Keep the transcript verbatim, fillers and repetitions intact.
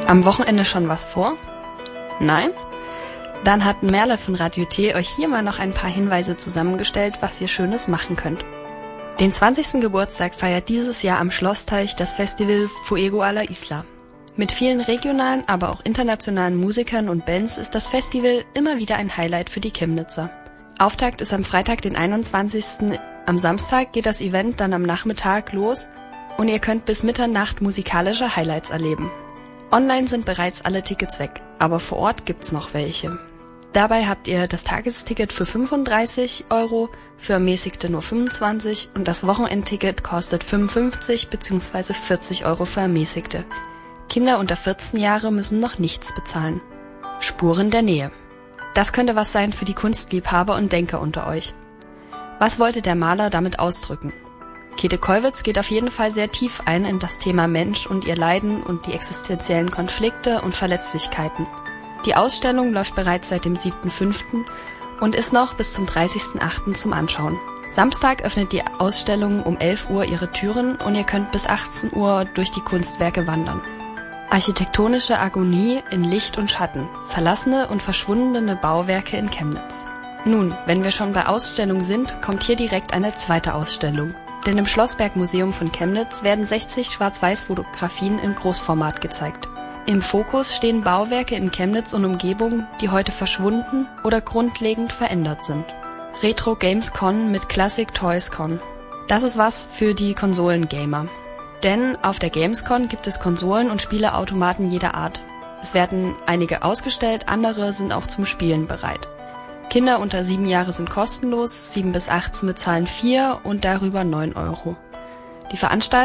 Am Wochenende schon was vor? Nein? Dann hat Merle von Radio T euch hier mal noch ein paar Hinweise zusammengestellt, was ihr Schönes machen könnt. Den zwanzigsten Geburtstag feiert dieses Jahr am Schlossteich das Festival Fuego a la Isla. Mit vielen regionalen, aber auch internationalen Musikern und Bands ist das Festival immer wieder ein Highlight für die Chemnitzer. Auftakt ist am Freitag, den einundzwanzigsten Am Samstag geht das Event dann am Nachmittag los und ihr könnt bis Mitternacht musikalische Highlights erleben. Online sind bereits alle Tickets weg, aber vor Ort gibt's noch welche. Dabei habt ihr das Tagesticket für fünfunddreißig Euro, für Ermäßigte nur fünfundzwanzig und das Wochenendticket kostet fünfundfünfzig bzw. vierzig Euro für Ermäßigte. Kinder unter vierzehn Jahre müssen noch nichts bezahlen. Spuren der Nähe. Das könnte was sein für die Kunstliebhaber und Denker unter euch. Was wollte der Maler damit ausdrücken? Käthe Kollwitz geht auf jeden Fall sehr tief ein in das Thema Mensch und ihr Leiden und die existenziellen Konflikte und Verletzlichkeiten. Die Ausstellung läuft bereits seit dem siebten fünften und ist noch bis zum dreißigsten achten zum Anschauen. Samstag öffnet die Ausstellung um elf Uhr ihre Türen und ihr könnt bis achtzehn Uhr durch die Kunstwerke wandern. Architektonische Agonie in Licht und Schatten, verlassene und verschwundene Bauwerke in Chemnitz. Nun, wenn wir schon bei Ausstellungen sind, kommt hier direkt eine zweite Ausstellung. Denn im Schlossberg-Museum von Chemnitz werden sechzig Schwarz-Weiß-Fotografien in Großformat gezeigt. Im Fokus stehen Bauwerke in Chemnitz und Umgebung, die heute verschwunden oder grundlegend verändert sind. Retro Games Con mit Classic Toys Con. Das ist was für die Konsolengamer. Denn auf der Gamescon gibt es Konsolen und Spieleautomaten jeder Art. Es werden einige ausgestellt, andere sind auch zum Spielen bereit. Kinder unter sieben Jahre sind kostenlos, sieben bis achtzehn bezahlen vier und darüber neun Euro. Die Veranstaltung